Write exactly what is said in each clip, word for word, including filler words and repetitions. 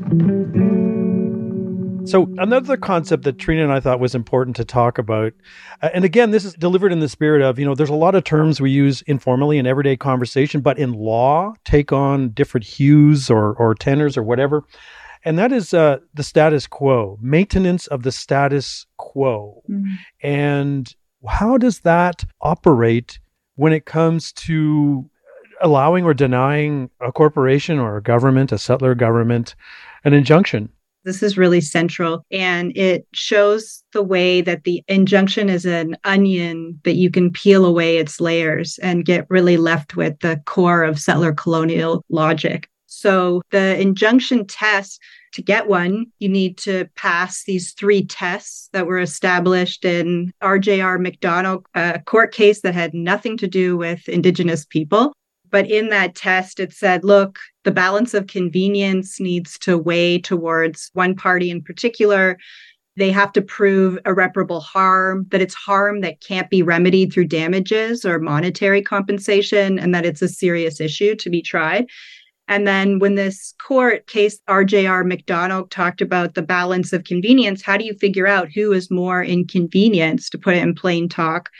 So another concept that Trina and I thought was important to talk about, uh, and again, this is delivered in the spirit of, you know, there's a lot of terms we use informally in everyday conversation, but in law take on different hues or, or tenors or whatever. And that is uh, the status quo, maintenance of the status quo. Mm-hmm. And how does that operate when it comes to allowing or denying a corporation or a government, a settler government, an injunction? This is really central, and it shows the way that the injunction is an onion that you can peel away its layers and get really left with the core of settler colonial logic. So the injunction test, to get one, you need to pass these three tests that were established in R J R McDonald, a court case that had nothing to do with Indigenous people. But in that test, it said, look, the balance of convenience needs to weigh towards one party in particular. They have to prove irreparable harm, that it's harm that can't be remedied through damages or monetary compensation, and that it's a serious issue to be tried. And then when this court case, R J R McDonald talked about the balance of convenience, how do you figure out who is more inconvenienced, to put it in plain talk?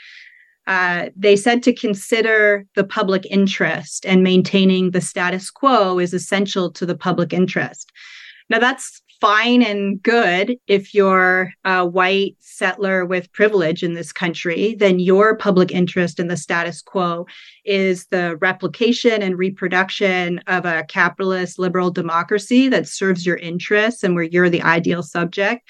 Uh, they said to consider the public interest, and maintaining the status quo is essential to the public interest. Now, that's fine and good if you're a white settler with privilege in this country. Then your public interest in the status quo is the replication and reproduction of a capitalist liberal democracy that serves your interests and where you're the ideal subject.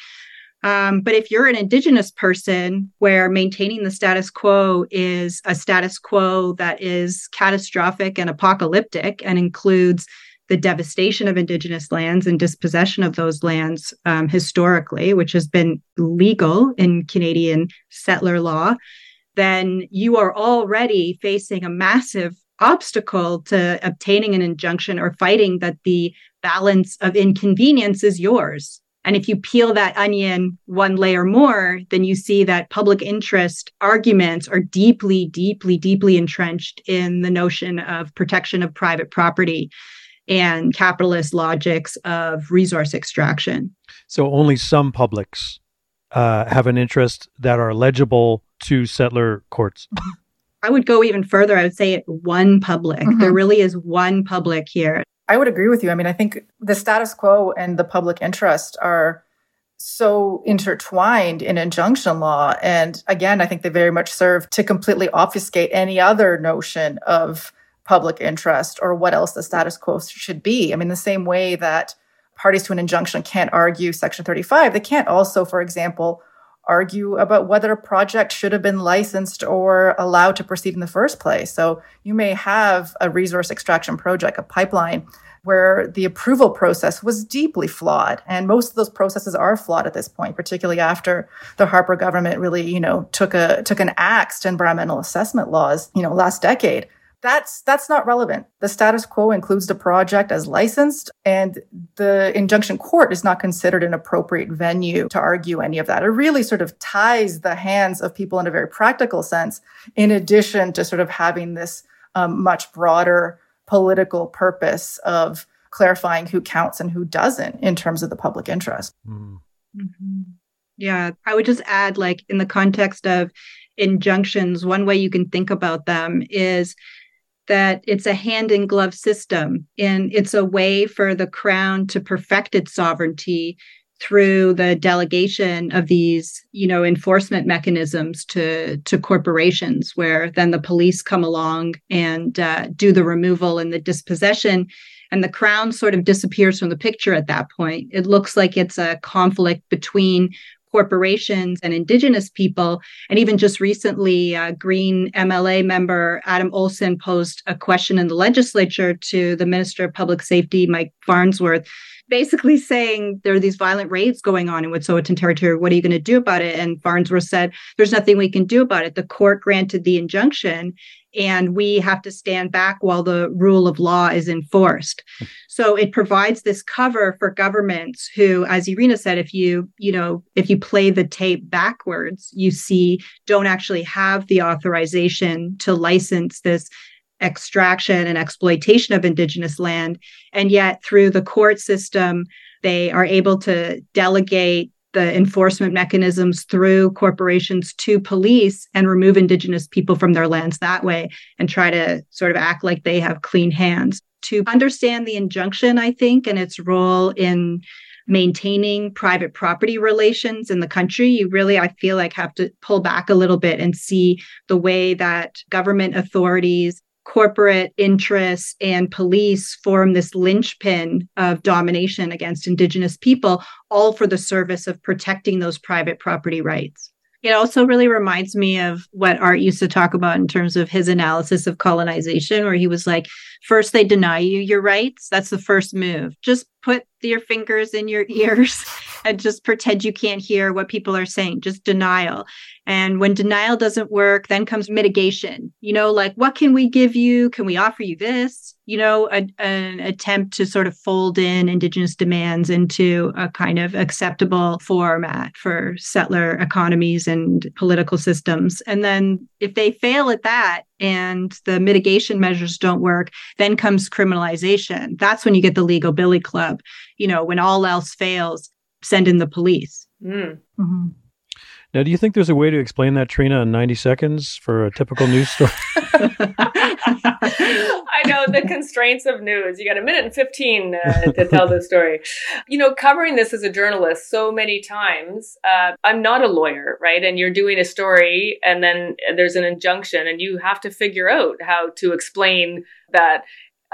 Um, but if you're an Indigenous person where maintaining the status quo is a status quo that is catastrophic and apocalyptic and includes the devastation of Indigenous lands and dispossession of those lands um, historically, which has been legal in Canadian settler law, then you are already facing a massive obstacle to obtaining an injunction or fighting that the balance of inconvenience is yours. And if you peel that onion one layer more, then you see that public interest arguments are deeply, deeply, deeply entrenched in the notion of protection of private property and capitalist logics of resource extraction. So only some publics uh, have an interest that are legible to settler courts. I would go even further. I would say one public. Mm-hmm. There really is one public here. I would agree with you. I mean, I think the status quo and the public interest are so intertwined in injunction law. And again, I think they very much serve to completely obfuscate any other notion of public interest or what else the status quo should be. I mean, the same way that parties to an injunction can't argue Section thirty-five, they can't also, for example, argue about whether a project should have been licensed or allowed to proceed in the first place. So you may have a resource extraction project, a pipeline, where the approval process was deeply flawed. And most of those processes are flawed at this point, particularly after the Harper government really, you know, took a took an axe to environmental assessment laws, you know, last decade. That's that's not relevant. The status quo includes the project as licensed, and the injunction court is not considered an appropriate venue to argue any of that. It really sort of ties the hands of people in a very practical sense, in addition to sort of having this um, much broader political purpose of clarifying who counts and who doesn't in terms of the public interest. Mm. Mm-hmm. Yeah, I would just add, like, in the context of injunctions, one way you can think about them is that it's a hand-in-glove system, and it's a way for the Crown to perfect its sovereignty through the delegation of these, you know, enforcement mechanisms to, to corporations, where then the police come along and uh, do the removal and the dispossession, and the Crown sort of disappears from the picture at that point. It looks like it's a conflict between corporations and Indigenous people. And even just recently, uh, Green M L A member Adam Olsen posed a question in the legislature to the Minister of Public Safety, Mike Farnsworth, basically saying there are these violent raids going on in Wet'suwet'en Territory. What are you going to do about it? And Farnsworth said, there's nothing we can do about it. The court granted the injunction, and we have to stand back while the rule of law is enforced. So it provides this cover for governments who, as Irina said, if you, you know, if you play the tape backwards, you see don't actually have the authorization to license this extraction and exploitation of Indigenous land. And yet through the court system, They are able to delegate the enforcement mechanisms through corporations to police and remove Indigenous people from their lands that way and try to sort of act like they have clean hands. To understand the injunction, I think, and its role in maintaining private property relations in the country, you really, I feel like, have to pull back a little bit and see the way that government authorities, corporate interests, and police form this linchpin of domination against Indigenous people, all for the service of protecting those private property rights. It also really reminds me of what Art used to talk about in terms of his analysis of colonization, where he was like, first they deny you your rights. That's the first move. Just put your fingers in your ears and just pretend you can't hear what people are saying. Just denial. And when denial doesn't work, then comes mitigation. You know, like, what can we give you? Can we offer you this? You know, a, an attempt to sort of fold in Indigenous demands into a kind of acceptable format for settler economies and political systems. And then if they fail at that and the mitigation measures don't work, then comes criminalization. That's when you get the legal billy club. You know, when all else fails, send in the police. Mm. Mm-hmm. Now, do you think there's a way to explain that, Trina, in ninety seconds for a typical news story? I know the constraints of news. You got a minute and fifteen uh, to tell the story. You know, covering this as a journalist so many times, uh, I'm not a lawyer, right? And you're doing a story and then there's an injunction and you have to figure out how to explain that.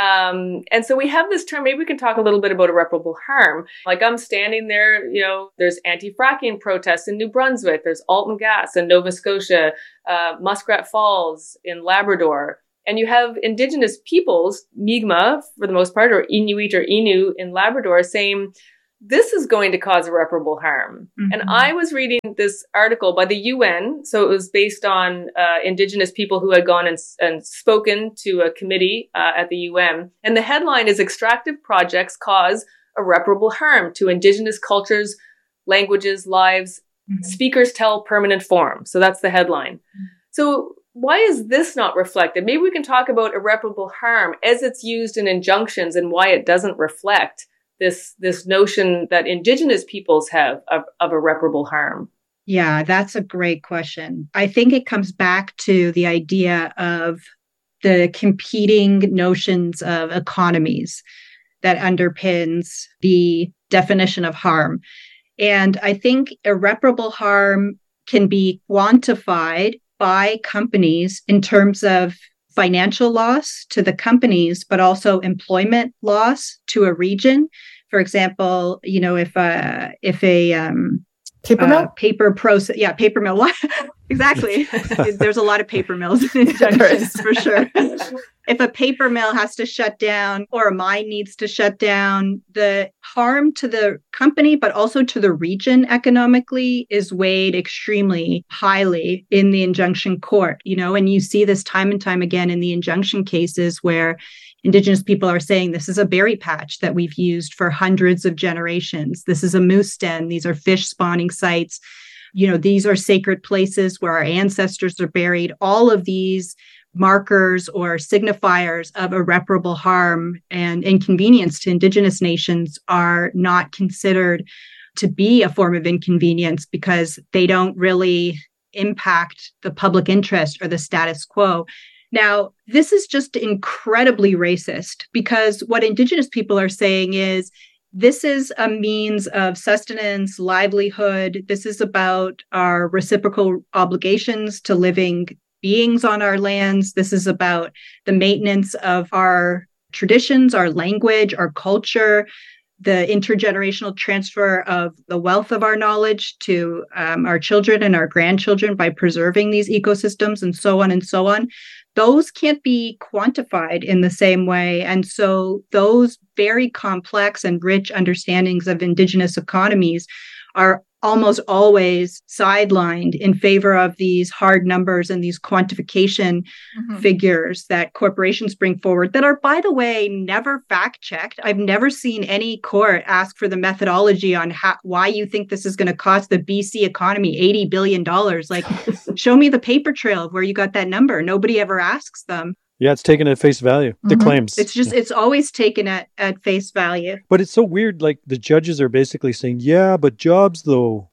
Um, and so we have this term, maybe we can talk a little bit about irreparable harm. Like, I'm standing there, you know, there's anti-fracking protests in New Brunswick, there's Alton Gas in Nova Scotia, uh, Muskrat Falls in Labrador. And you have Indigenous peoples, Mi'kmaq for the most part, or Inuit or Innu in Labrador, saying, this is going to cause irreparable harm. Mm-hmm. And I was reading this article by the U N. So it was based on uh, Indigenous people who had gone and, and spoken to a committee uh, at the U N. And the headline is, extractive projects cause irreparable harm to Indigenous cultures, languages, lives. Mm-hmm. Speakers tell permanent form. So that's the headline. Mm-hmm. So why is this not reflected? Maybe we can talk about irreparable harm as it's used in injunctions and why it doesn't reflect this this notion that Indigenous peoples have of, of irreparable harm. Yeah, that's a great question. I think it comes back to the idea of the competing notions of economies that underpins the definition of harm. And I think irreparable harm can be quantified by companies in terms of financial loss to the companies, but also employment loss to a region. For example, you know, if a if a um, paper mill, uh, paper process, yeah, paper mill. Exactly. There's a lot of paper mills in junctions for sure. If a paper mill has to shut down or a mine needs to shut down, the harm to the company, but also to the region economically, is weighed extremely highly in the injunction court, you know, and you see this time and time again in the injunction cases where Indigenous people are saying, this is a berry patch that we've used for hundreds of generations. This is a moose den. These are fish spawning sites. You know, these are sacred places where our ancestors are buried. All of these markers or signifiers of irreparable harm and inconvenience to Indigenous nations are not considered to be a form of inconvenience because they don't really impact the public interest or the status quo. Now, this is just incredibly racist because what Indigenous people are saying is, this is a means of sustenance, livelihood. This is about our reciprocal obligations to living beings on our lands. This is about the maintenance of our traditions, our language, our culture, the intergenerational transfer of the wealth of our knowledge to um, our children and our grandchildren by preserving these ecosystems, and so on and so on. Those can't be quantified in the same way. And so those very complex and rich understandings of Indigenous economies are almost always sidelined in favor of these hard numbers and these quantification mm-hmm. figures that corporations bring forward that are, by the way, never fact-checked. I've never seen any court ask for the methodology on how, why you think this is going to cost the B C economy eighty billion dollars. Like, show me the paper trail of where you got that number. Nobody ever asks them. Yeah, it's taken at face value, the Mhm. claims. It's just, it's always taken at, at face value. But it's so weird. Like the judges are basically saying, yeah, but jobs though.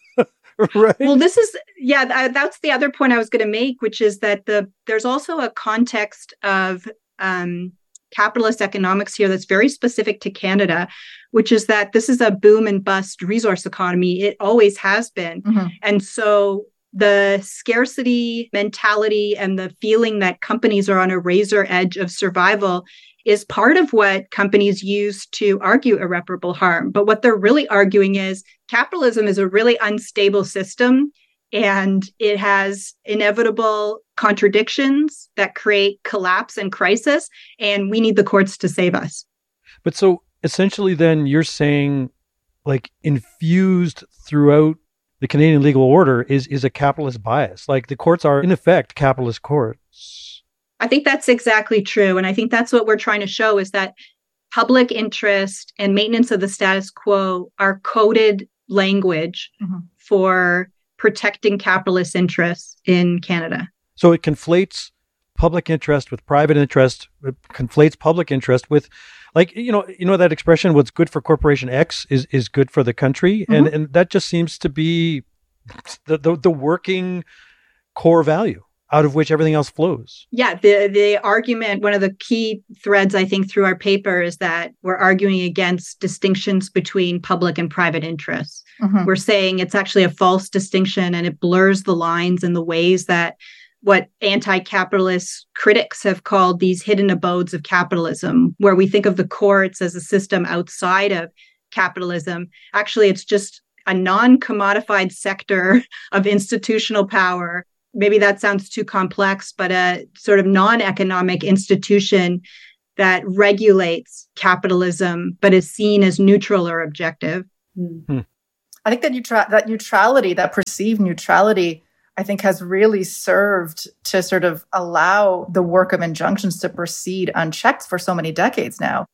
Right? Well, this is, yeah, th- that's the other point I was going to make, which is that the there's also a context of um, capitalist economics here that's very specific to Canada, which is that this is a boom and bust resource economy. It always has been. Mhm. And so the scarcity mentality and the feeling that companies are on a razor edge of survival is part of what companies use to argue irreparable harm. But what they're really arguing is capitalism is a really unstable system, and it has inevitable contradictions that create collapse and crisis, and we need the courts to save us. But so essentially then you're saying like infused throughout the Canadian legal order is is a capitalist bias. Like the courts are in effect capitalist courts. I think that's exactly true. And I think that's what we're trying to show is that public interest and maintenance of the status quo are coded language Mhm. for protecting capitalist interests in Canada. So it conflates public interest with private interest. It conflates public interest with, like, you know, you know that expression, what's good for corporation X is, is good for the country. Mhm. And and that just seems to be the, the, the working core value out of which everything else flows. Yeah, the the argument, one of the key threads, I think, through our paper is that we're arguing against distinctions between public and private interests. Mhm. We're saying it's actually a false distinction, and it blurs the lines in the ways that what anti-capitalist critics have called these hidden abodes of capitalism, where we think of the courts as a system outside of capitalism. Actually, it's just a non-commodified sector of institutional power. Maybe that sounds too complex, but a sort of non-economic institution that regulates capitalism, but is seen as neutral or objective. Hmm. I think that neutra- that neutrality, that perceived neutrality, I think has really served to sort of allow the work of injunctions to proceed unchecked for so many decades now.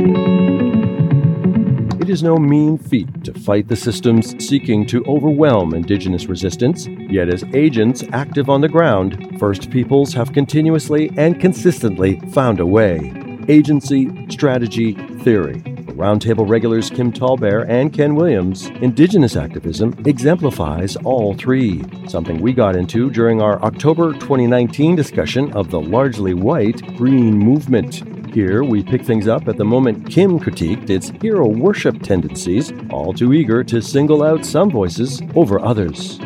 It is no mean feat to fight the systems seeking to overwhelm Indigenous resistance, yet as agents active on the ground, First Peoples have continuously and consistently found a way. Agency, strategy, theory. For Roundtable regulars Kim Tallbear and Ken Williams, Indigenous activism exemplifies all three, something we got into during our October twenty nineteen discussion of the largely white Green Movement. Here, we pick things up at the moment Kim critiqued its hero worship tendencies, all too eager to single out some voices over others.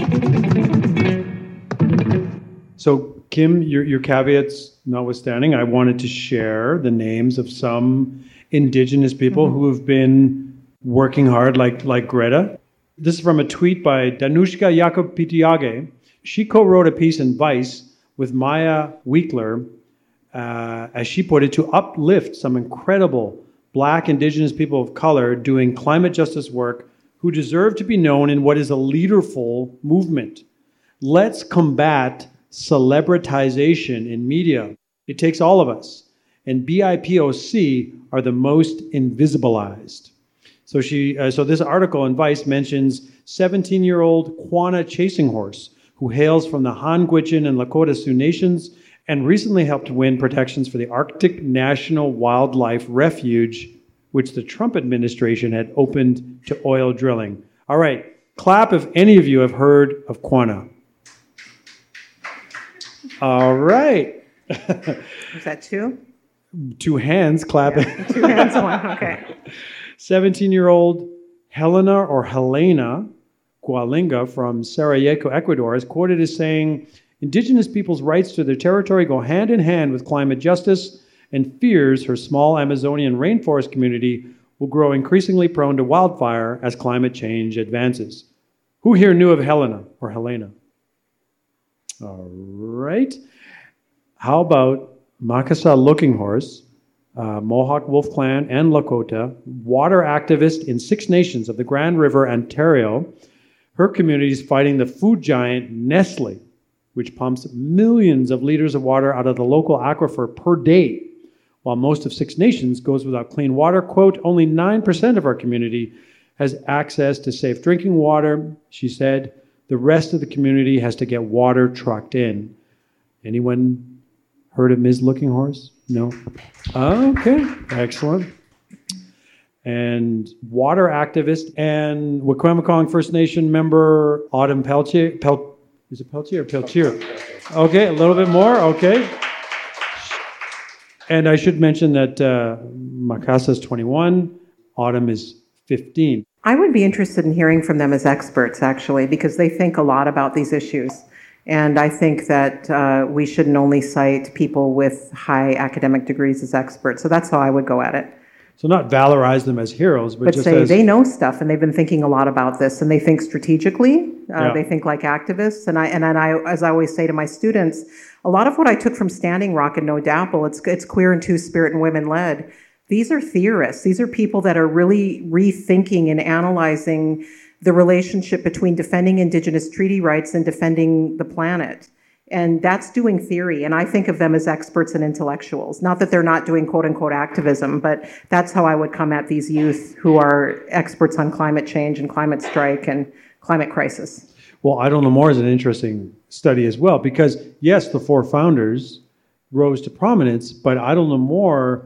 So, Kim, your, your caveats notwithstanding, I wanted to share the names of some Indigenous people mm-hmm. who have been working hard, like, like Greta. This is from a tweet by Danushka Jakub-Pitiage. She co-wrote a piece in Vice with Maya Wiekler, Uh, as she put it, to uplift some incredible Black Indigenous people of color doing climate justice work who deserve to be known in what is a leaderful movement. Let's combat celebritization in media. It takes all of us. And B I P O C are the most invisibilized. So she, uh, so this article in Vice mentions seventeen-year-old Quanah Chasing Horse, who hails from the Han, Gwich'in, and Lakota Sioux Nations, and recently helped win protections for the Arctic National Wildlife Refuge, which the Trump administration had opened to oil drilling. All right, clap if any of you have heard of Quanah. All right. Was that two? Two hands clapping. Yeah, two hands, one, okay. seventeen-year-old Helena or Helena Gualinga from Sarajevo, Ecuador, is quoted as saying, Indigenous people's rights to their territory go hand in hand with climate justice, and fears her small Amazonian rainforest community will grow increasingly prone to wildfire as climate change advances. Who here knew of Helena or Helena? All right. How about Makasa Looking Horse, uh, Mohawk Wolf Clan, and Lakota, water activist in Six Nations of the Grand River, Ontario. Her community is fighting the food giant Nestle, which pumps millions of liters of water out of the local aquifer per day, while most of Six Nations goes without clean water. Quote, only nine percent of our community has access to safe drinking water, she said. The rest of the community has to get water trucked in. Anyone Heard of Miz Looking Horse? No. Okay, excellent. And water activist and Wikwemikong First Nation member Autumn Peltier. Pel, is it Peltier or Peltier? Okay, a little bit more. Okay. And I should mention that uh, Makasa is twenty-one, Autumn is fifteen. I would be interested in hearing from them as experts, actually, because they think a lot about these issues. And I think that uh, we shouldn't only cite people with high academic degrees as experts. So that's how I would go at it. So not valorize them as heroes, but, but just say as... they know stuff and they've been thinking a lot about this and they think strategically. Uh, Yeah. They think like activists. And I and then I, as I always say to my students, a lot of what I took from Standing Rock and No Dapple, it's it's queer and two-spirit and women-led. These are theorists. These are people that are really rethinking and analyzing the relationship between defending Indigenous treaty rights and defending the planet. And that's doing theory. And I think of them as experts and intellectuals. Not that they're not doing quote unquote activism, but that's how I would come at these youth who are experts on climate change and climate strike and climate crisis. Well, Idle No More is an interesting study as well, because yes, the four founders rose to prominence, but Idle No More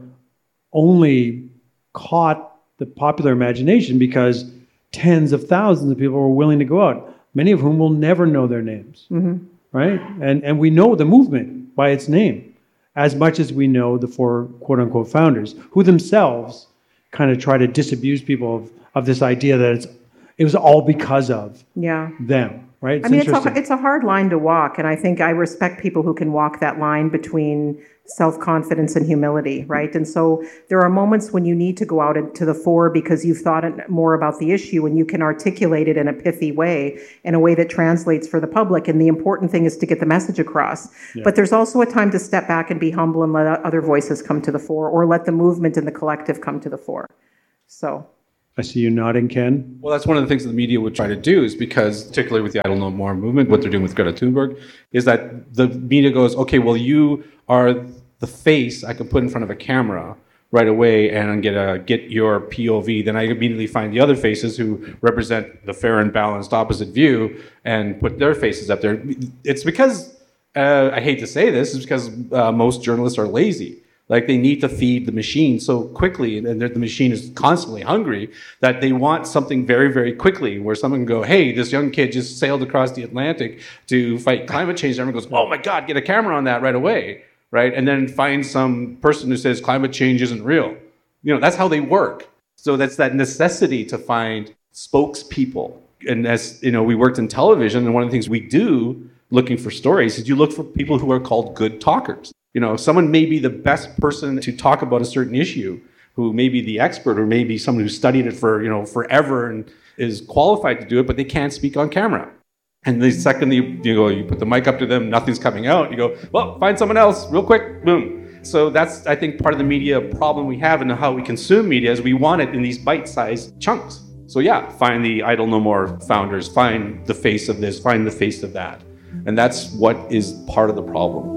only caught the popular imagination because tens of thousands of people were willing to go out, many of whom will never know their names. Mm-hmm. Right? And and we know the movement by its name as much as we know the four quote-unquote founders, who themselves kind of try to disabuse people of, of this idea that it's it was all because of yeah. them. Right? It's I mean, it's a, interesting. it's a hard line to walk, and I think I respect people who can walk that line between self-confidence and humility, right? And so there are moments when you need to go out into the fore because you've thought more about the issue and you can articulate it in a pithy way, in a way that translates for the public. And the important thing is to get the message across. Yeah. But there's also a time to step back and be humble and let other voices come to the fore, or let the movement and the collective come to the fore. So... I see you nodding, Ken. Well, that's one of the things that the media would try to do, is because, particularly with the Idle No More movement, what they're doing with Greta Thunberg, is that the media goes, okay, well, you are the face I can put in front of a camera right away and get a, get your P O V. Then I immediately find the other faces who represent the fair and balanced opposite view and put their faces up there. It's because, uh, I hate to say this, it's because uh, most journalists are lazy. Like, they need to feed the machine so quickly, and the machine is constantly hungry, that they want something very, very quickly, where someone can go, hey, this young kid just sailed across the Atlantic to fight climate change. And everyone goes, oh my God, get a camera on that right away, right? And then find some person who says climate change isn't real. You know, that's how they work. So that's that necessity to find spokespeople. And as, you know, we worked in television, and one of the things we do looking for stories is you look for people who are called good talkers. You know, someone may be the best person to talk about a certain issue, who may be the expert, or maybe someone who studied it for, you know, forever and is qualified to do it, but they can't speak on camera. And the second you, you go, you put the mic up to them, nothing's coming out. You go, well, find someone else real quick, boom. So that's, I think, part of the media problem we have and how we consume media is we want it in these bite-sized chunks. So yeah, find the Idle No More founders, find the face of this, find the face of that. And that's what is part of the problem.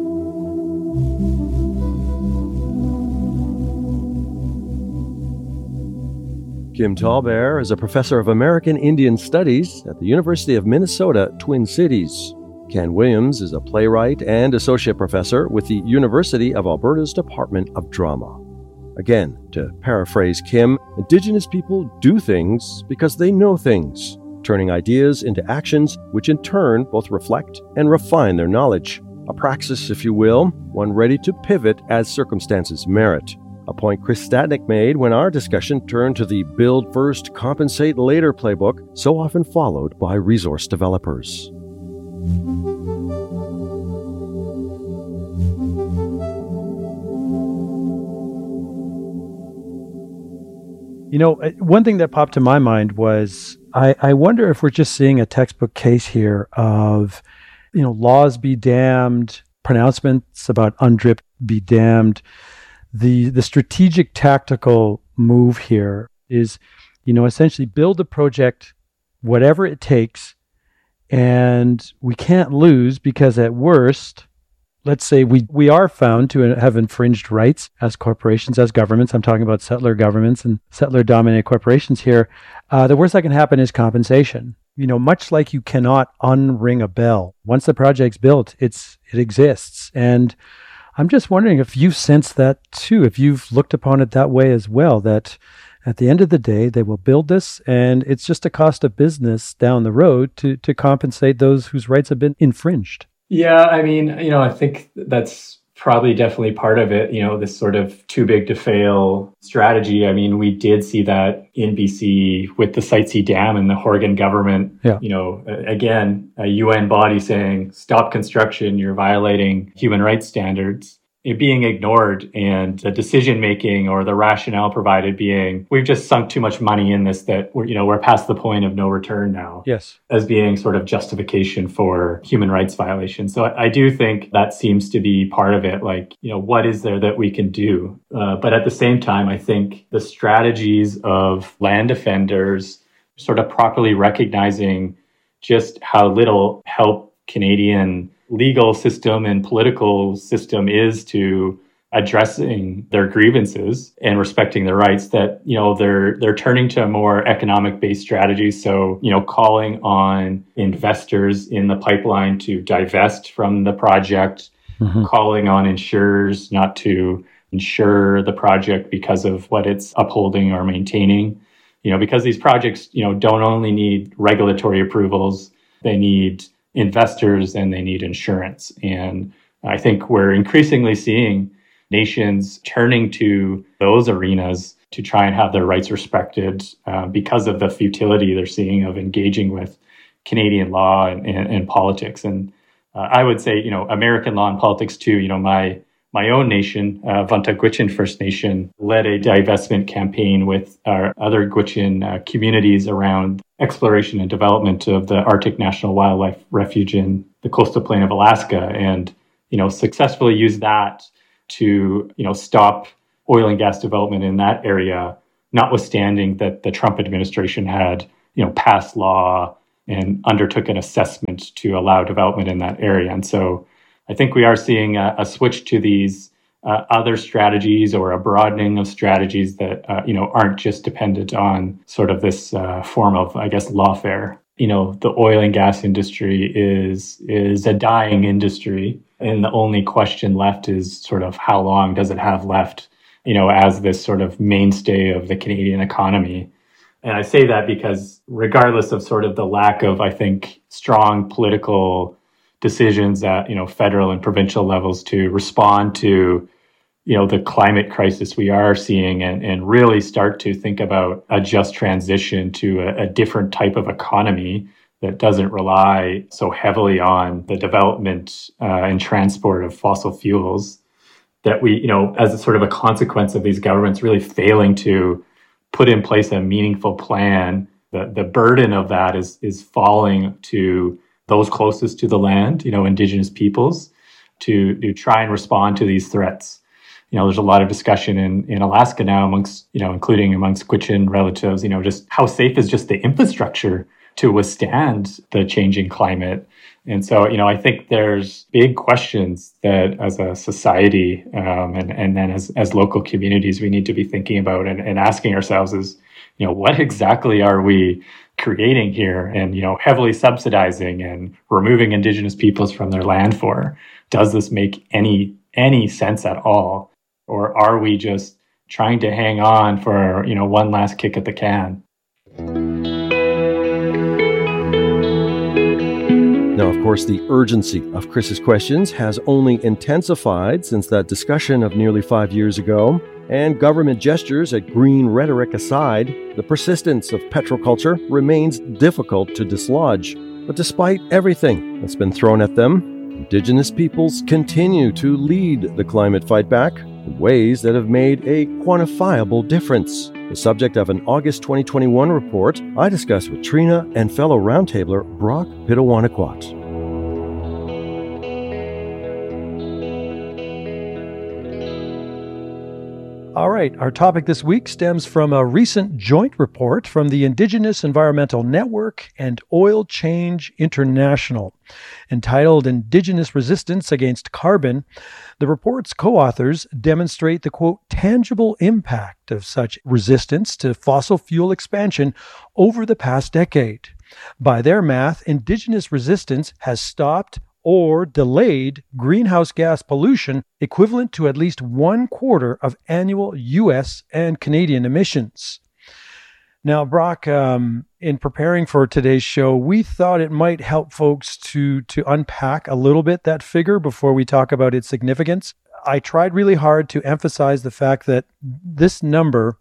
Kim Tallbear is a professor of American Indian Studies at the University of Minnesota, Twin Cities. Ken Williams is a playwright and associate professor with the University of Alberta's Department of Drama. Again, to paraphrase Kim, Indigenous people do things because they know things, turning ideas into actions which in turn both reflect and refine their knowledge. A praxis, if you will, one ready to pivot as circumstances merit. A point Chris Statnick made when our discussion turned to the build first, compensate later playbook, so often followed by resource developers. You know, one thing that popped to my mind was I, I wonder if we're just seeing a textbook case here of, you know, laws be damned, pronouncements about undripped be damned. The the strategic tactical move here is, you know, essentially build a project, whatever it takes, and we can't lose because at worst, let's say we, we are found to have infringed rights as corporations, as governments. I'm talking about settler governments and settler-dominated corporations here. Uh, the worst that can happen is compensation. You know, much like you cannot unring a bell. Once the project's built, it's it exists. And I'm just wondering if you sense that too, if you've looked upon it that way as well, that at the end of the day, they will build this and it's just a cost of business down the road to, to compensate those whose rights have been infringed. Yeah, I mean, you know, I think that's probably definitely part of it, you know, this sort of too big to fail strategy. I mean, we did see that in B C with the Site C Dam and the Horgan government, yeah. you know, again, a U N body saying, stop construction, you're violating human rights standards. It being ignored and the decision making or the rationale provided being, we've just sunk too much money in this that we're, you know, we're past the point of no return now. Yes. As being sort of justification for human rights violations. So I, I do think that seems to be part of it. Like, you know, what is there that we can do? Uh, but at the same time, I think the strategies of land defenders sort of properly recognizing just how little help Canadian legal system and political system is to addressing their grievances and respecting their rights, that, you know, they're they're turning to a more economic based strategy. So, you know, calling on investors in the pipeline to divest from the project, mm-hmm. calling on insurers not to insure the project because of what it's upholding or maintaining. You know, because these projects, you know, don't only need regulatory approvals, they need investors and they need insurance. And I think we're increasingly seeing nations turning to those arenas to try and have their rights respected uh, because of the futility they're seeing of engaging with Canadian law and, and, and politics. And uh, I would say, you know, American law and politics too. You know, my my own nation, uh, Vuntut Gwitchin First Nation, led a divestment campaign with our other Gwich'in uh, communities around exploration and development of the Arctic National Wildlife Refuge in the coastal plain of Alaska, and, you know, successfully used that to, you know, stop oil and gas development in that area, notwithstanding that the Trump administration had, you know, passed law and undertook an assessment to allow development in that area. And so I think we are seeing a, a switch to these uh, other strategies, or a broadening of strategies that, uh, you know, aren't just dependent on sort of this uh, form of, I guess, lawfare. You know, the oil and gas industry is is a dying industry. And the only question left is sort of how long does it have left, you know, as this sort of mainstay of the Canadian economy. And I say that because regardless of sort of the lack of, I think, strong political decisions at, you know, federal and provincial levels to respond to, you know, the climate crisis we are seeing, and, and really start to think about a just transition to a, a different type of economy that doesn't rely so heavily on the development uh, and transport of fossil fuels, that we, you know, as a sort of a consequence of these governments really failing to put in place a meaningful plan, the, the burden of that is is falling to those closest to the land, you know, Indigenous peoples, to, to try and respond to these threats. You know, there's a lot of discussion in, in Alaska now amongst, you know, including amongst Gwich'in relatives, you know, just how safe is just the infrastructure to withstand the changing climate. And so, you know, I think there's big questions that as a society um, and, and then as, as local communities, we need to be thinking about and, and asking ourselves is, you know, what exactly are we creating here and, you know, heavily subsidizing and removing Indigenous peoples from their land for? Does this make any any sense at all? Or are we just trying to hang on for, you know, one last kick at the can? Now, of course, the urgency of Chris's questions has only intensified since that discussion of nearly five years ago. And government gestures at green rhetoric aside, the persistence of petroculture remains difficult to dislodge. But despite everything that's been thrown at them, Indigenous peoples continue to lead the climate fight back in ways that have made a quantifiable difference. The subject of an August twenty twenty-one report I discussed with Trina and fellow roundtabler Brock Pitawanakwat. All right, our topic this week stems from a recent joint report from the Indigenous Environmental Network and Oil Change International. Entitled Indigenous Resistance Against Carbon, the report's co-authors demonstrate the, quote, tangible impact of such resistance to fossil fuel expansion over the past decade. By their math, Indigenous resistance has stopped or delayed greenhouse gas pollution equivalent to at least one quarter of annual U S and Canadian emissions. Now, Brock, um, in preparing for today's show, we thought it might help folks to, to unpack a little bit that figure before we talk about its significance. I tried really hard to emphasize the fact that this number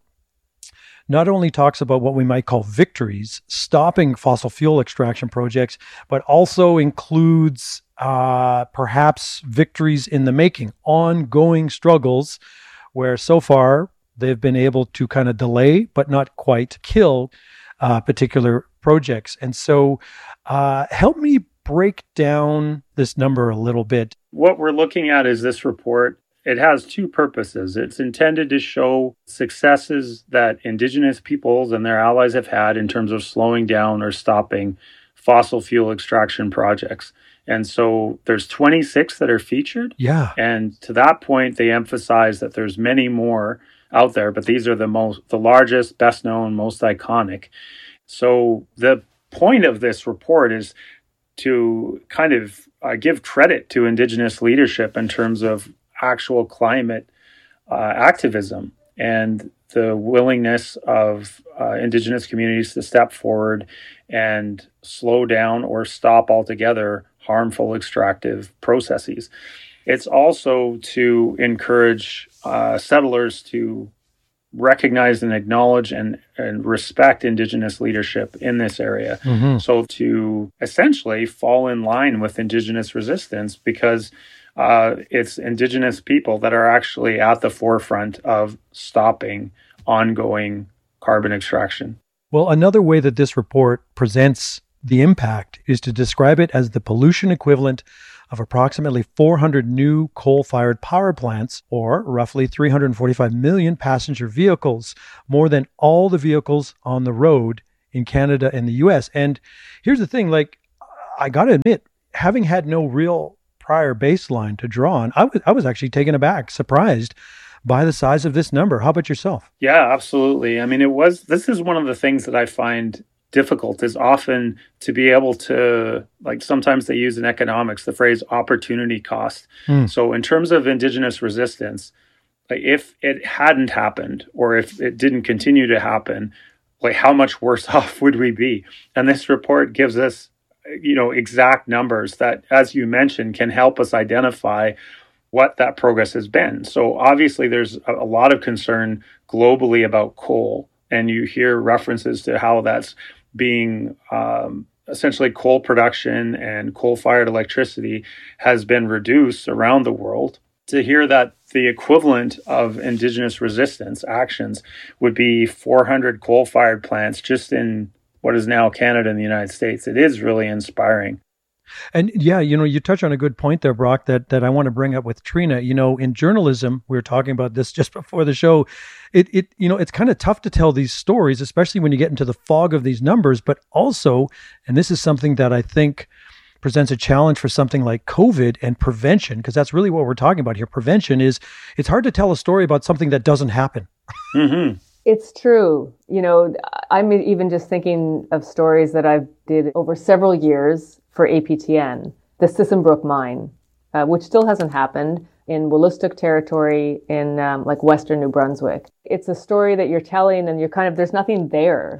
not only talks about what we might call victories, stopping fossil fuel extraction projects, but also includes uh, perhaps victories in the making, ongoing struggles where so far they've been able to kind of delay, but not quite kill uh, particular projects. And so uh, help me break down this number a little bit. What we're looking at is this report. It has two purposes. It's intended to show successes that Indigenous peoples and their allies have had in terms of slowing down or stopping fossil fuel extraction projects. And so there's twenty-six that are featured. Yeah. And to that point, they emphasize that there's many more out there, but these are the most, the largest, best known, most iconic. So the point of this report is to kind of uh, give credit to Indigenous leadership in terms of actual climate uh, activism and the willingness of uh, Indigenous communities to step forward and slow down or stop altogether harmful extractive processes. It's also to encourage uh, settlers to recognize and acknowledge and, and respect Indigenous leadership in this area. Mm-hmm. So to essentially fall in line with Indigenous resistance, because uh, it's Indigenous people that are actually at the forefront of stopping ongoing carbon extraction. Well, another way that this report presents the impact is to describe it as the pollution equivalent of approximately four hundred new coal-fired power plants, or roughly three hundred forty-five million passenger vehicles, more than all the vehicles on the road in Canada and the U S. And here's the thing, like, I got to admit, having had no real prior baseline to draw on, I was, I was actually taken aback, surprised by the size of this number. How about yourself? Yeah, absolutely. I mean, it was, this is one of the things that I find difficult, is often to be able to, like, sometimes they use in economics the phrase opportunity cost. Mm. So in terms of Indigenous resistance, like, if it hadn't happened or if it didn't continue to happen, like, how much worse off would we be? And this report gives us, you know, exact numbers that, as you mentioned, can help us identify what that progress has been. So obviously there's a, a lot of concern globally about coal, and you hear references to how that's being um, essentially coal production and coal-fired electricity has been reduced around the world. To hear that the equivalent of Indigenous resistance actions would be four hundred coal-fired plants just in what is now Canada and the United States, it is really inspiring. And yeah, you know, you touch on a good point there, Brock, that, that I want to bring up with Trina. You know, in journalism, we were talking about this just before the show. It, it you know, it's kind of tough to tell these stories, especially when you get into the fog of these numbers, but also, and this is something that I think presents a challenge for something like COVID and prevention, because that's really what we're talking about here. Prevention is, it's hard to tell a story about something that doesn't happen. Mm-hmm. It's true. You know, I'm even just thinking of stories that I've did over several years for A P T N, the Sisson Brook mine, uh, which still hasn't happened, in Wolastoq territory in um, like Western New Brunswick. It's a story that you're telling and you're kind of, there's nothing there.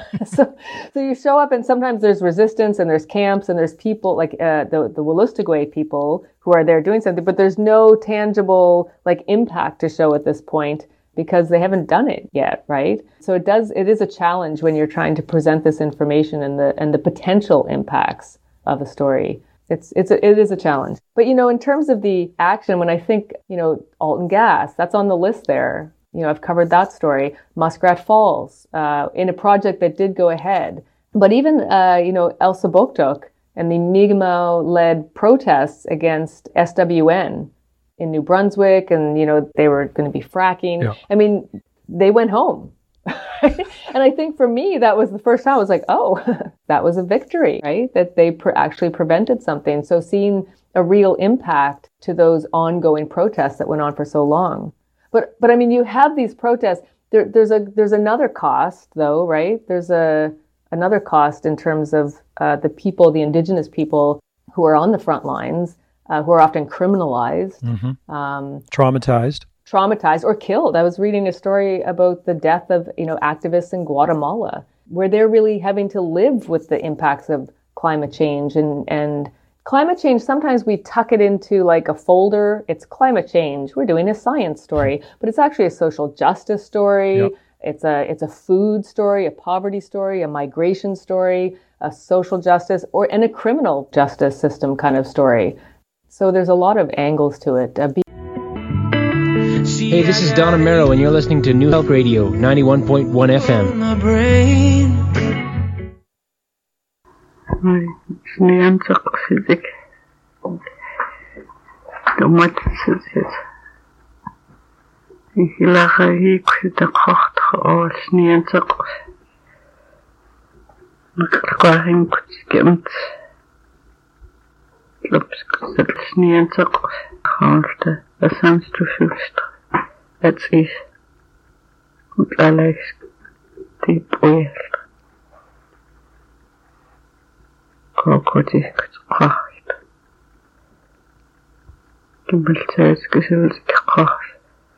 so so you show up and sometimes there's resistance and there's camps and there's people like uh, the, the Wolastoqey people who are there doing something, but there's no tangible like impact to show at this point, because they haven't done it yet, right? So it does, it is a challenge when you're trying to present this information and the and the potential impacts of a story. It's it's a, it is a challenge. But you know, in terms of the action, when I think, you know, Alton Gas, that's on the list there. You know, I've covered that story. Muskrat Falls, uh, in a project that did go ahead. But even uh, you know, Elsipogtog and the Mi'kmaq-led protests against S W N in New Brunswick, and you know, they were going to be fracking. Yeah. I mean, they went home. And I think for me, that was the first time I was like, oh, that was a victory, right? That they pre- actually prevented something. So seeing a real impact to those ongoing protests that went on for so long. But, but I mean, you have these protests. There, there's a, there's another cost though, right? There's a, another cost in terms of uh, the people, the Indigenous people who are on the front lines, uh, who are often criminalized, mm-hmm. um, traumatized, traumatized or killed. I was reading a story about the death of, you know, activists in Guatemala, where they're really having to live with the impacts of climate change. And, and climate change, sometimes we tuck it into like a folder. It's climate change. We're doing a science story, but it's actually a social justice story. Yep. It's a, it's a food story, a poverty story, a migration story, a social justice, or and a criminal justice system kind of story. So there's a lot of angles to it. Uh, be- Hey, this is Donna Merrow, and you're listening to New Help Radio, ninety-one point one F M. Het is goed alles diep oeft. Krokodil kracht. Gimbeltjes gezult kracht.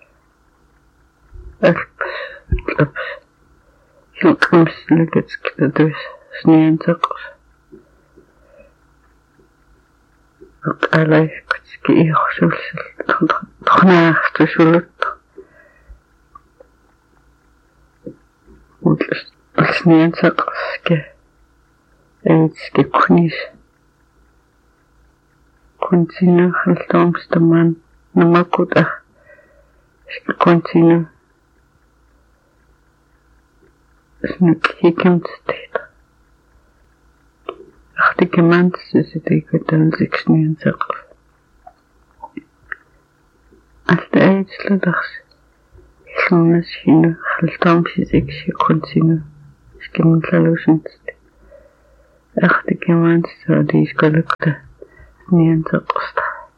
Elps, elps. Heel kunstelijk het dus sneeuwzakjes. Ook alles goed geïcht zoals toch naast zullen. Sneeuwzakjes. Eetske kunis. Continu haltomste man. Namakuta. Ske continu. Snuk hiekemt steed. Achtige mensen zitten ik met een zich sneeuwzakjes. Als de eetsladags. Misschien haltomse zich continu. Ske mentaloosend. Achtige mensen die is gelukkig. Sneeuwzakjes.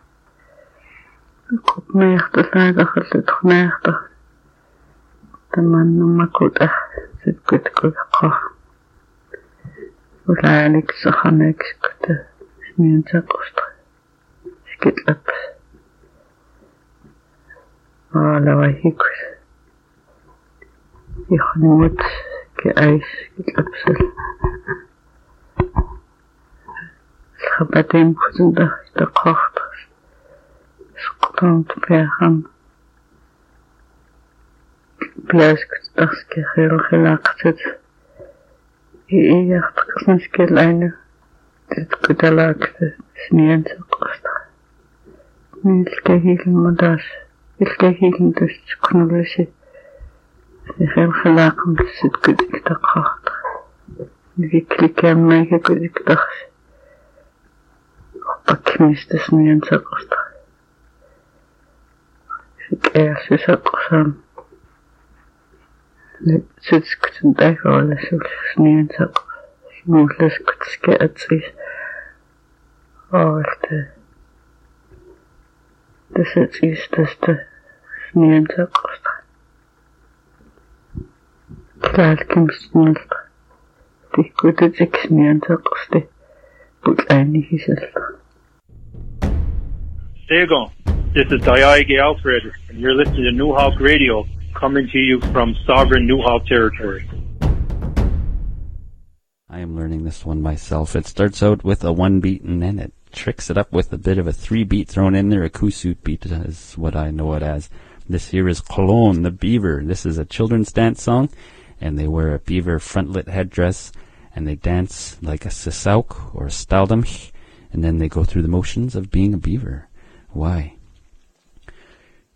Ik hoop me echt te zeggen dat het toch neertig. De man namakuta. Zit goed gelukkig. Uiteindelijk zag ik de sneeuwzakjes. Skit op. Alle wat ik. Ik ga niet geëist. Skit op zelf. Schabatem gezondag de kracht. Skotand vergaan. Blijft dat ik heel gelacht zit. Ik dacht dat ik een kleine. Dit gedalaagde sneeuwzakjes. Nu is het helemaal dat. Ik ga helemaal dus knullen. Ik heel gelacht om te zitten. Ik dacht kracht. Ik klik aan mij. Ik dacht. Ik mis de sneeuwzakjes. Ik erg zo zakjes aan. Zit ik een dag alles op sneeuwzakjes. Ik moet les kutske uitzien. Oh, de. Dus het is dus de sneeuwzakjes. Klaar, ik mis niet. Die goede dik sneeuwzakjes. Die moet eindig is het. Dagon, this is Dayage Alfred, and you're listening to New Hawk Radio, coming to you from sovereign New Hawk territory. I am learning this one myself. It starts out with a one beat and then it tricks it up with a bit of a three beat thrown in there. A kusut beat is what I know it as. This here is Cologne, the beaver. This is a children's dance song, and they wear a beaver frontlet headdress, and they dance like a sisauk or a staldamch, and then they go through the motions of being a beaver. Why?